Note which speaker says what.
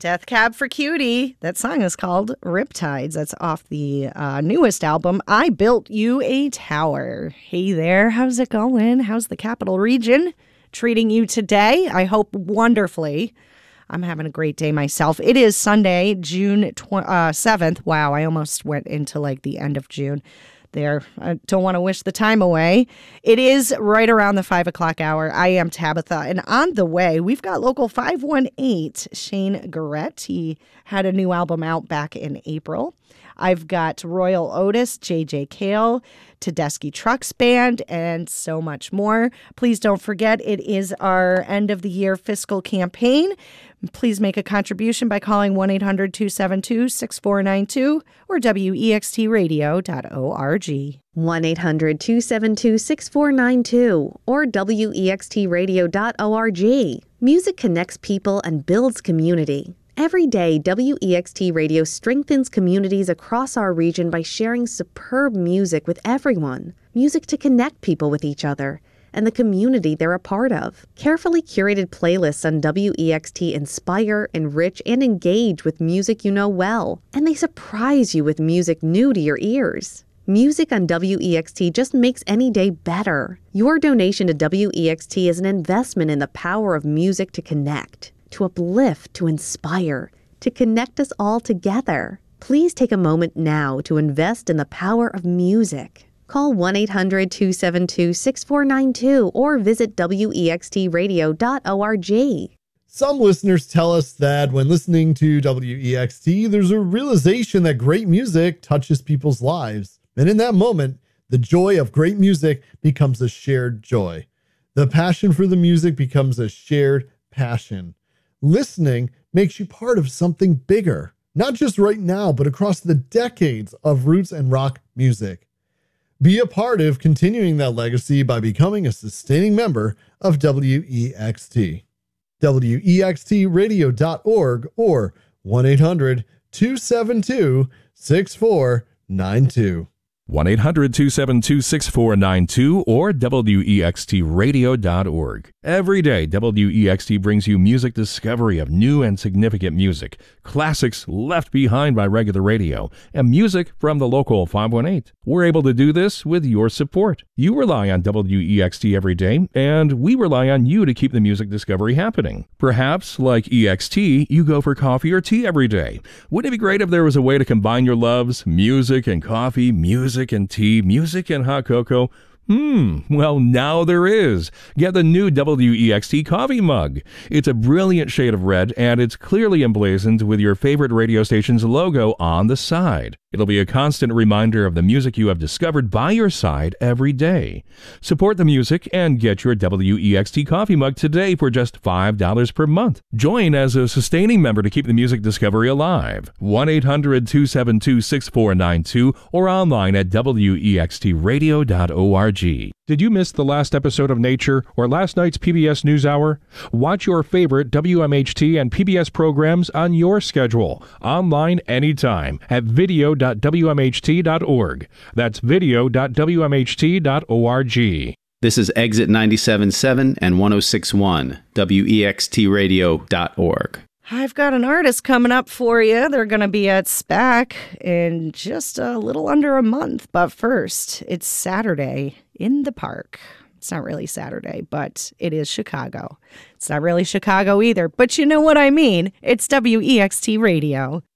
Speaker 1: Death Cab for Cutie. That song is called Riptides. That's off the newest album, I Built You a Tower. Hey there, how's it going? How's the Capital Region treating you today? I hope wonderfully. I'm having a great day myself. It is Sunday, June 7th. Wow, I almost went into like the end of June there. I don't want to wish the time away. It is right around the 5 o'clock hour. I am Tabitha, and on the way, we've got Local 518, Shane Garrett. He had a new album out back in April. I've got Royal Otis, JJ Cale, Tedeschi Trucks Band, and so much more. Please don't forget, it is our end of the year fiscal campaign. Please make a contribution by calling 1-800-272-6492 or wextradio.org.
Speaker 2: 1-800-272-6492 or wextradio.org. Music connects people and builds community. Every day, WEXT Radio strengthens communities across our region by sharing superb music with everyone. Music to connect people with each other and the community they're a part of. Carefully curated playlists on WEXT inspire, enrich, and engage with music you know well. And they surprise you with music new to your ears. Music on WEXT just makes any day better. Your donation to WEXT is an investment in the power of music to connect, to uplift, to inspire, to connect us all together. Please take a moment now to invest in the power of music. Call 1-800-272-6492 or visit wextradio.org.
Speaker 3: Some listeners tell us that when listening to WEXT, there's a realization that great music touches people's lives. And in that moment, the joy of great music becomes a shared joy. The passion for the music becomes a shared passion. Listening makes you part of something bigger, not just right now, but across the decades of roots and rock music. Be a part of continuing that legacy by becoming a sustaining member of WEXT. WEXTradio.org or 1-800-272-6492.
Speaker 4: 1-800-272-6492 or wextradio.org. Every day, WEXT brings you music discovery of new and significant music, classics left behind by regular radio, and music from the local 518. We're able to do this with your support. You rely on WEXT every day, and we rely on you to keep the music discovery happening. Perhaps, like EXT, you go for coffee or tea every day. Wouldn't it be great if there was a way to combine your loves, music and coffee, music and tea, music and hot cocoa? Well, now there is. Get the new WEXT coffee mug. It's a brilliant shade of red, and it's clearly emblazoned with your favorite radio station's logo on the side. It'll be a constant reminder of the music you have discovered by your side every day. Support the music and get your WEXT coffee mug today for just $5 per month. Join as a sustaining member to keep the music discovery alive. 1-800-272-6492 or online at wextradio.org. Did you miss the last episode of Nature or last night's PBS NewsHour? Watch your favorite WMHT and PBS programs on your schedule, online anytime at video.wmht.org. That's video.wmht.org.
Speaker 5: This is Exit 97.7 and 106.1, wextradio.org.
Speaker 1: I've got an artist coming up for you. They're going to be at SPAC in just a little under a month. But first, it's Saturday in the park. It's not really Saturday, but it is Chicago. It's not really Chicago either, but you know what I mean. It's WEXT Radio.